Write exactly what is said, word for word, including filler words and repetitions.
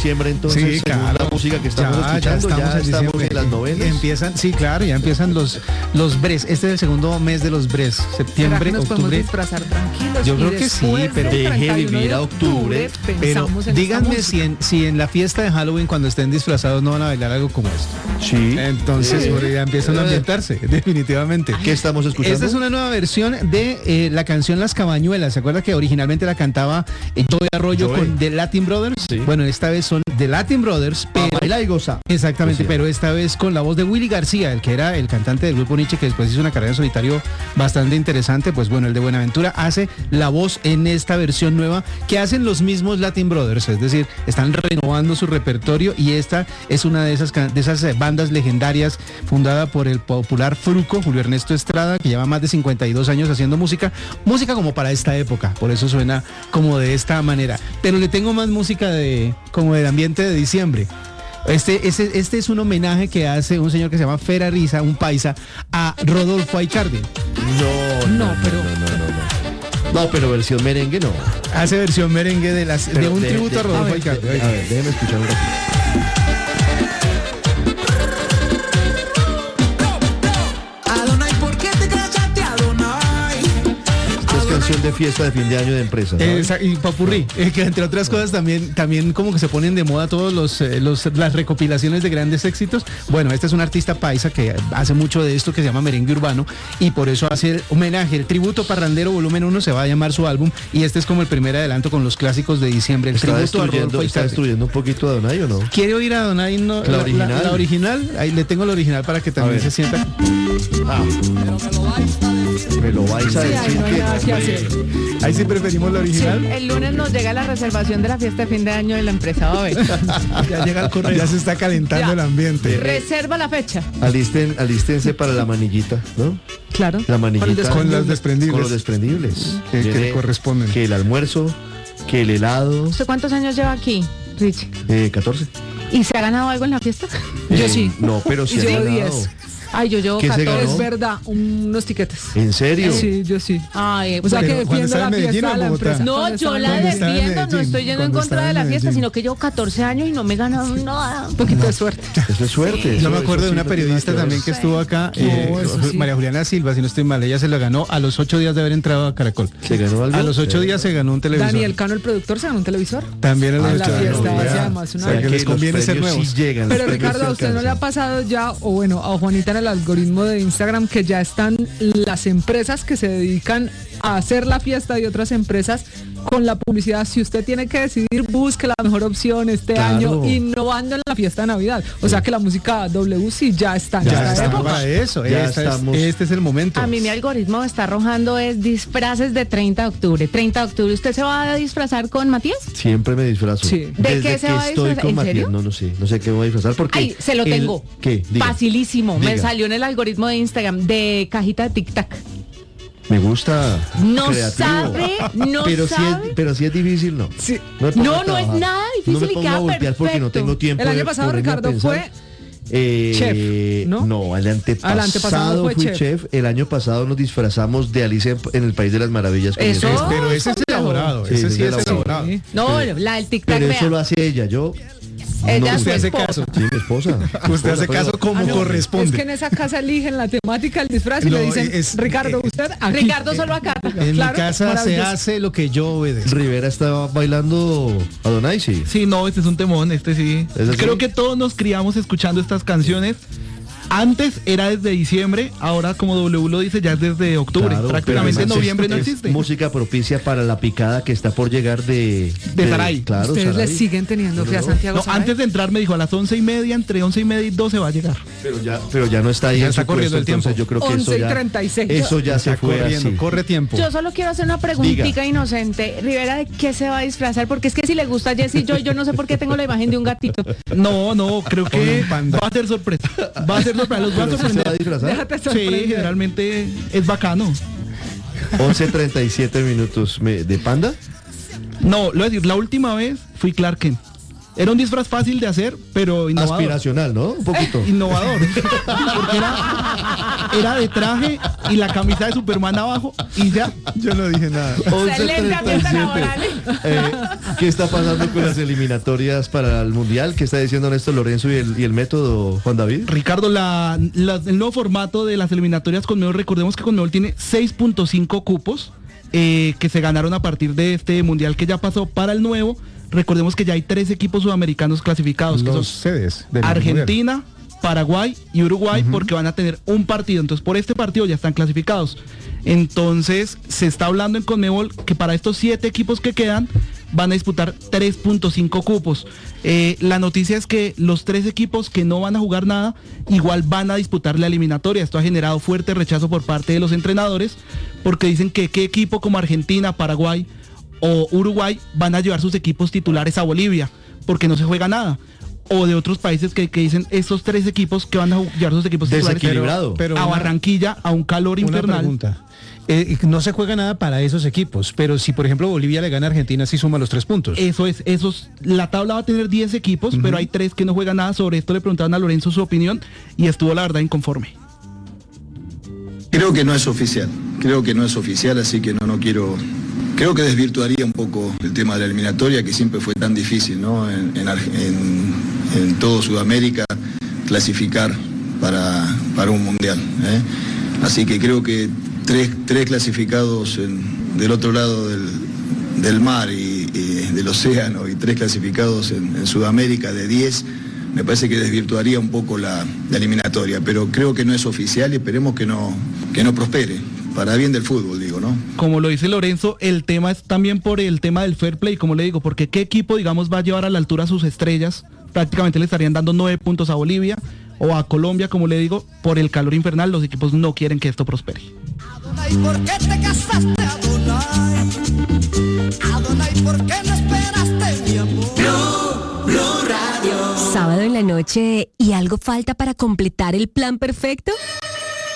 diciembre, entonces, Sí, según claro. la música que estamos Ya, escuchando, ya estamos, ya en estamos diciembre. en las novenas. Empiezan, sí, claro, ya empiezan los, los Bres. Este es el segundo mes de los Bres. ¿Será Septiembre, que nos podemos octubre. disfrazar tranquilos? Yo y creo que sí, después pero del deje treinta y uno vivir de a octubre, Pero pensamos en esta díganme música. si en, si en la fiesta de Halloween, cuando estén disfrazados, no van a bailar algo como esto. Sí. Entonces, Sí. porque ya empiezan a ambientarse, definitivamente. ¿Qué estamos escuchando? Esta es una nueva versión de eh, la canción Las Cabañuelas. ¿Se acuerda que originalmente la cantaba eh, Joey Arroyo Joey. con The Latin Brothers? Sí. Bueno, esta vez son The Latin Brothers, Pa' pero... bailar y goza. Exactamente, Sí. pero esta vez con la voz de Willy García, el que era el cantante del grupo Nietzsche, que después hizo una carrera en solitario bastante interesante. Pues bueno, el de Buenaventura hace la voz en esta versión nueva que hacen los mismos Latin Brothers, es decir, están renovando su repertorio y esta es una de esas, can- de esas eh, bandas legendarias fundada por el popular Fruco, Julio Ernesto Estrada, que lleva más de cincuenta y dos años haciendo música, música como para esta época, por eso suena como de esta manera. Pero le tengo más música de como del ambiente de diciembre. Este, este, este es un homenaje que hace un señor que se llama Fera Risa, un paisa, a Rodolfo Aicardi. No, no, No, pero- no, no, no, no. No, pero versión merengue no. Hace versión merengue de, las, de Pero un de- tributo de- a Rodolfo a ver, Aicardi. de- A ver, déjeme escuchar un ratito. Adonai, ¿por qué te callaste, Adonai? Es canción de fiesta de fin de año de empresa, ¿no? Esa- y Papurrí, eh, que entre otras cosas también, también como que se ponen de moda todos los, eh, los las recopilaciones de grandes éxitos. Bueno, este es un artista paisa que hace mucho de esto que se llama merengue urbano y por eso hace el homenaje, el tributo parrandero volumen uno se va a llamar su álbum y este es como el primer adelanto con los clásicos de diciembre. El ¿Está tributo a destruyendo, Rodolfo está Aicardi. destruyendo un poquito a Donay o no? ¿Quiere oír a Donay no, ¿La original? La, original, ahí le tengo la original para que también ver. se sienta. Ah, me lo vais a Sí, ahí decir no hay que nada no, que hombre. hacer. Ahí sí preferimos la Sí, original. el lunes nos llega la reservación de la fiesta de fin de año de la empresa Babel. Ya llega el correo. Ya se está calentando Ya. el ambiente. Reserva la fecha. Alisten, alístense para la manillita, ¿no? Claro. La manillita. Con las desprendibles. Con los desprendibles. Que- que Viene le corresponden. Que el almuerzo, que el helado. ¿Usted cuántos años lleva aquí, Rich? Eh, catorce. ¿Y se ha ganado algo en la fiesta? Eh, No, pero sí Y ha yo ganado. diez. Ay, yo llevo ¿Qué se catorce. ganó? Es verdad, unos tiquetes. ¿En serio? Sí, yo sí. Ay, o sea Pero que cuando defiendo estaba la en Medellín fiesta o de la en Bogotá. empresa. No, Cuando yo estaba en la Medellín. defiendo, no Medellín, estoy yendo en cuando contra estaba de en la fiesta, Medellín. sino que llevo catorce años y no me he ganado nada. Un poquito de suerte. Eso es suerte. Yo eso- me acuerdo eso de sí una no tiene periodista nada que ver. también que estuvo acá, eh, No, eso sí. María Juliana Silva, si no estoy mal, ella se lo ganó a los ocho días de haber entrado a Caracol. ¿Se ganó algo? A los ocho Eh, días se ganó un televisor. Daniel Cano, el productor, se ganó un televisor. También a Ah, los la ocho días. fiesta No, hace ya. además una O sea, que que les los conviene ser premios nuevos. sí llegan, Pero los premios Ricardo, sí ¿a usted no le ha alcanzan. pasado ya, o bueno, a Juanita en el algoritmo de Instagram, que ya están las empresas que se dedican a hacer la fiesta y otras empresas con la publicidad? Si usted tiene que decidir, busque la mejor opción este Claro. año, innovando en la fiesta de Navidad. O sea que la música W sí ya está en Ya esta está época. para eso. Ya Esta es- estamos. este es el momento. A mí mi algoritmo me está arrojando es disfraces de treinta de octubre. treinta de octubre, ¿usted se va a disfrazar con Matías? Siempre me disfrazo. Sí. ¿De Desde qué se que va a estoy disfrazar? con ¿En Matías, serio? No, no sé. No sé qué voy a disfrazar porque... Ay, se lo el- tengo. ¿Qué? Diga. Facilísimo. Me Diga. salió en el algoritmo de Instagram de cajita de Tic Tac. Me gusta. No creativo. sabe, no pero Si sabe. es, pero si es difícil, no. Sí. me pongo No, a no es trabajar. nada difícil no me y pongo queda a voltear porque no perfecto. tengo tiempo. El año de pasado ponerme a Ricardo pensar. fue Eh, chef, ¿no? No, el antepasado, Al antepasado fue fui chef. chef. El año pasado nos disfrazamos de Alicia en, en el País de las Maravillas. con mi Eso. esposa. Pero ese es complejo. elaborado. Sí, Ese ese sí es es elaborado. elaborado. No, la del Tic Tac, Pero eso vea. lo hace ella, yo... Ella no, es su usted hace esposa. caso. Sí, mi esposa. mi Usted hace esposa, caso pero- como Ah, no, corresponde. Es que en esa casa eligen la temática del disfraz y No, le dicen, es- Ricardo, eh, usted, aquí. Ricardo solo acá. En Claro, mi casa se maravilloso. hace lo que yo obedezco. Rivera estaba bailando a Donay, sí. Sí, no, este es un temón, este sí. ¿Es así? Creo que todos nos criamos escuchando estas canciones. Antes era desde diciembre, ahora como W lo dice, ya es desde octubre. Claro, Prácticamente pero además noviembre es- no es existe. música propicia para la picada que está por llegar de... De Saray. Claro, Ustedes le Saray. siguen teniendo fe a Santiago No, Saray? antes de entrar me dijo a las once y media, entre once y media y doce va a llegar. Pero ya, pero ya no está ahí Ya en está su corriendo puesto, el tiempo. entonces yo creo que eso once y ya... treinta y seis. Eso ya se Está fue corriendo, así. corre tiempo. Yo solo quiero hacer una preguntita Diga. inocente. Rivera, ¿de qué se va a disfrazar? Porque es que si le gusta a Jessy, yo, yo no sé por qué tengo la imagen de un gatito. No, no, creo que un panda. va a ser sorpresa. Va a ser sorpresa, los va a ¿Pero sí se va a sorprender. disfrazar? Déjate Sí, sorprender. generalmente es bacano. once treinta y siete minutos. Me- ¿De Panda? No, lo voy a decir, la última vez fui Clark Kent. Era un disfraz fácil de hacer, pero innovador. Aspiracional, ¿no? Un poquito. Innovador. Porque era, era de traje y la camisa de Superman abajo y ya. Yo no dije nada. Excelente ambiente laboral. Eh, ¿Qué está pasando con las eliminatorias para el Mundial? ¿Qué está diciendo Néstor Lorenzo y el, y el método, Juan David? Ricardo, la, la- el nuevo formato de las eliminatorias Conmebol, recordemos que Conmebol tiene seis punto cinco cupos eh, que se ganaron a partir de este Mundial que ya pasó para el nuevo. Recordemos que ya hay tres equipos sudamericanos clasificados, que Los son sedes del Argentina, Paraguay y Uruguay, porque van a tener un partido. Entonces, por este partido ya están clasificados. Entonces, se está hablando en Conmebol que para estos siete equipos que quedan van a disputar tres punto cinco cupos. Eh, la noticia es que los tres equipos que no van a jugar nada, igual van a disputar la eliminatoria. Esto ha generado fuerte rechazo por parte de los entrenadores, porque dicen que qué equipo como Argentina, Paraguay o Uruguay van a llevar sus equipos titulares a Bolivia, porque no se juega nada. O de otros países que, que dicen estos tres equipos que van a ju- llevar sus equipos titulares Desequilibrado. Pero a una- Barranquilla a un calor Una infernal. pregunta. Eh, no se juega nada para esos equipos, pero si por ejemplo Bolivia le gana a Argentina, sí suma los tres puntos. Eso es, esos, la tabla va a tener diez equipos, pero hay tres que no juegan nada. Sobre esto le preguntaron a Lorenzo su opinión y estuvo la verdad inconforme. Creo que no es oficial, creo que no es oficial, así que no, no quiero, creo que desvirtuaría un poco el tema de la eliminatoria, que siempre fue tan difícil, ¿no? En, en, Arge- en- en todo Sudamérica clasificar para, para un mundial, ¿eh? Así que creo que tres, tres clasificados en- del otro lado del, del mar y, y del océano y tres clasificados en, en Sudamérica de diez, me parece que desvirtuaría un poco la, la eliminatoria, pero creo que no es oficial y esperemos que no, que no prospere, para bien del fútbol, digo, ¿no? Como lo dice Lorenzo, el tema es también por el tema del fair play, como le digo, porque qué equipo, digamos, va a llevar a la altura a sus estrellas. Prácticamente le estarían dando nueve puntos a Bolivia o a Colombia, como le digo, por el calor infernal. Los equipos no quieren que esto prospere. Adonai, ¿por qué te casaste, Adonai? Adonai, ¿por qué no esperaste mi amor? Sábado en la noche y algo falta para completar el plan perfecto.